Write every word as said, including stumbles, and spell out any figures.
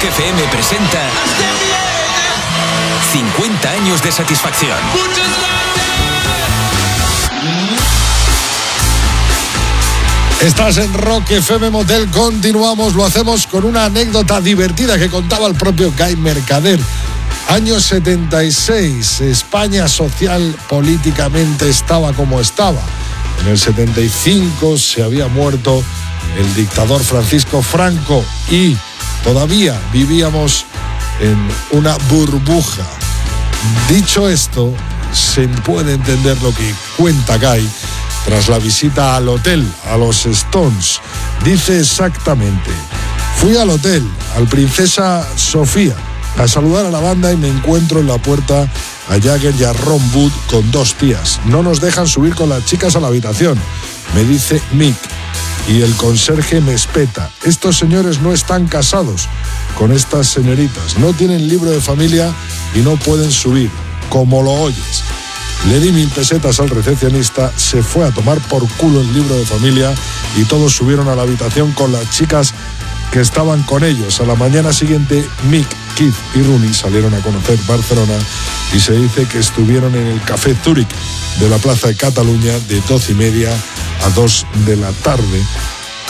Rock F M presenta cincuenta años de satisfacción. Estás en Rock F M Motel, continuamos, lo hacemos con una anécdota divertida que contaba el propio Guy Mercader. Año setenta y seis, España social políticamente estaba como estaba. En el setenta y cinco se había muerto el dictador Francisco Franco y todavía vivíamos en una burbuja. Dicho esto, se puede entender lo que cuenta Guy tras la visita al hotel, a los Stones. Dice exactamente: fui al hotel, al Princesa Sofía, a saludar a la banda y me encuentro en la puerta a Jagger y a Ron Wood con dos tías. No nos dejan subir con las chicas a la habitación, me dice Mick. Y el conserje me espeta: estos señores no están casados con estas señoritas, no tienen libro de familia y no pueden subir, como lo oyes. Le di mil pesetas al recepcionista, se fue a tomar por culo el libro de familia y todos subieron a la habitación con las chicas que estaban con ellos. A la mañana siguiente, Mick, Keith y Rooney salieron a conocer Barcelona y se dice que estuvieron en el Café Zúrich de la Plaza de Cataluña de doce y media a dos de la tarde